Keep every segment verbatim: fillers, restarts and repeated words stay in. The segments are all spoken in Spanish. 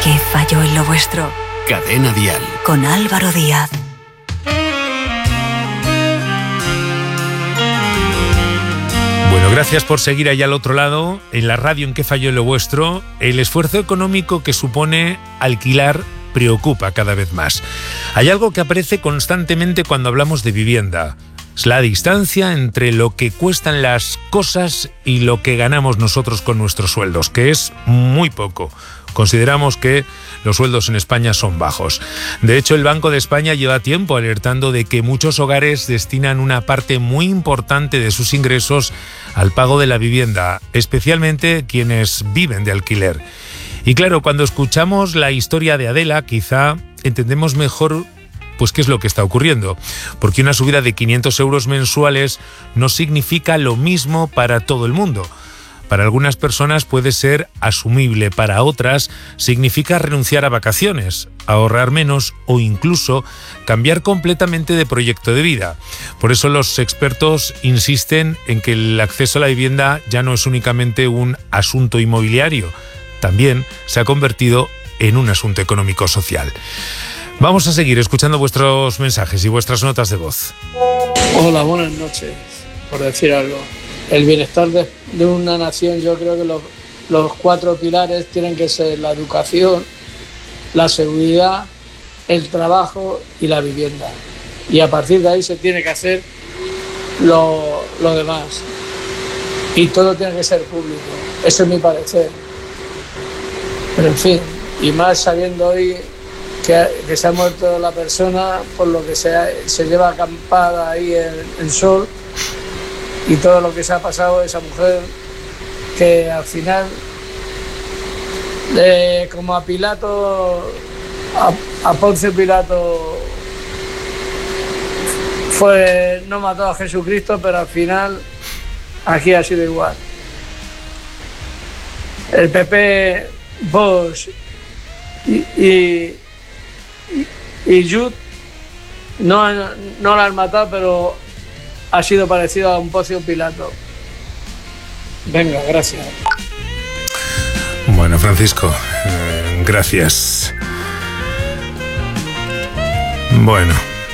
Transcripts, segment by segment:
¿Qué falló en lo vuestro? Cadena Dial. Con Álvaro Díaz. Bueno, gracias por seguir ahí al otro lado, en la radio en ¿Qué falló en lo vuestro? El esfuerzo económico que supone alquilar preocupa cada vez más. Hay algo que aparece constantemente cuando hablamos de vivienda. Es la distancia entre lo que cuestan las cosas y lo que ganamos nosotros con nuestros sueldos, que es muy poco. Consideramos que los sueldos en España son bajos. De hecho, el Banco de España lleva tiempo alertando de que muchos hogares destinan una parte muy importante de sus ingresos al pago de la vivienda, especialmente quienes viven de alquiler. Y claro, cuando escuchamos la historia de Adela, quizá entendemos mejor pues qué es lo que está ocurriendo, porque una subida de quinientos euros mensuales no significa lo mismo para todo el mundo. Para algunas personas puede ser asumible, para otras significa renunciar a vacaciones, ahorrar menos o incluso cambiar completamente de proyecto de vida. Por eso los expertos insisten en que el acceso a la vivienda ya no es únicamente un asunto inmobiliario, también se ha convertido en un asunto económico-social. Vamos a seguir escuchando vuestros mensajes y vuestras notas de voz. Hola, buenas noches, por decir algo. El bienestar de, de una nación, yo creo que los, los cuatro pilares tienen que ser la educación, la seguridad, el trabajo y la vivienda. Y a partir de ahí se tiene que hacer lo, lo demás. Y todo tiene que ser público. Eso es mi parecer. Pero en fin, y más sabiendo hoy que, que se ha muerto la persona, por lo que se, ha, se lleva acampada ahí el, el sol, y todo lo que se ha pasado a esa mujer, que al final, eh, como a Pilato, a, a Poncio Pilato, fue, no mató a Jesucristo, pero al final aquí ha sido igual. El P P, Vox y, y, y, y Jut no, no la han matado, pero ha sido parecido a un Poncio Pilato. Venga, gracias. Bueno, Francisco, eh, gracias. Bueno.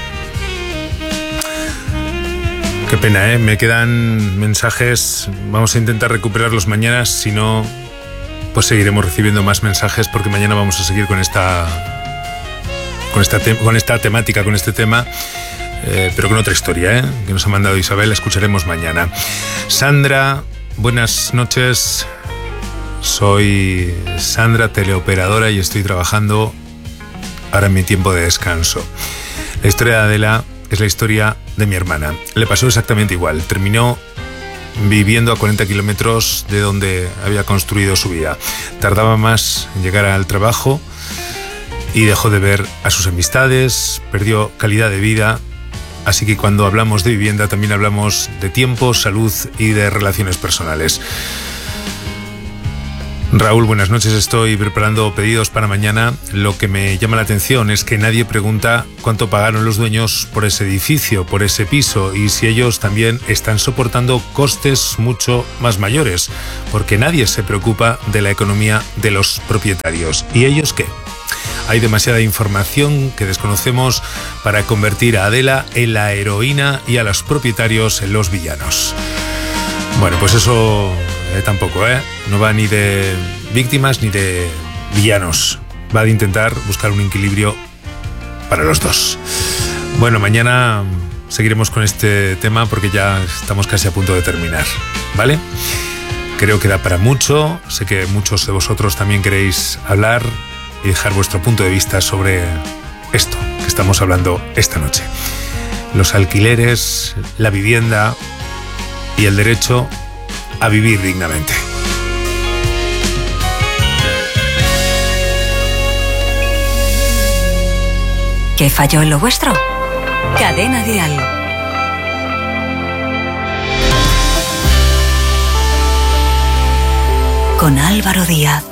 Qué pena, ¿eh? Me quedan mensajes. Vamos a intentar recuperarlos mañana. Si no, pues seguiremos recibiendo más mensajes, porque mañana vamos a seguir con esta, con esta, te- con esta temática, con este tema. Eh, pero con otra historia, ¿eh? que nos ha mandado Isabel, la escucharemos mañana. Sandra, buenas noches. Soy Sandra, teleoperadora, y estoy trabajando ahora en mi tiempo de descanso. La historia de Adela es la historia de mi hermana. Le pasó exactamente igual. Terminó viviendo a cuarenta kilómetros de donde había construido su vida. Tardaba más en llegar al trabajo y dejó de ver a sus amistades, perdió calidad de vida. Así que cuando hablamos de vivienda también hablamos de tiempo, salud y de relaciones personales. Raúl, buenas noches. Estoy preparando pedidos para mañana. Lo que me llama la atención es que nadie pregunta cuánto pagaron los dueños por ese edificio, por ese piso, y si ellos también están soportando costes mucho más mayores, porque nadie se preocupa de la economía de los propietarios. ¿Y ellos qué? Hay demasiada información que desconocemos para convertir a Adela en la heroína y a los propietarios en los villanos. Bueno, pues eso eh, tampoco, ¿eh? No va ni de víctimas ni de villanos. Va de intentar buscar un equilibrio para los dos. Bueno, mañana seguiremos con este tema porque ya estamos casi a punto de terminar, ¿vale? Creo que da para mucho. Sé que muchos de vosotros también queréis hablar y dejar vuestro punto de vista sobre esto que estamos hablando esta noche. Los alquileres, la vivienda y el derecho a vivir dignamente. ¿Qué falló en lo vuestro? Cadena Dial. Con Álvaro Díaz.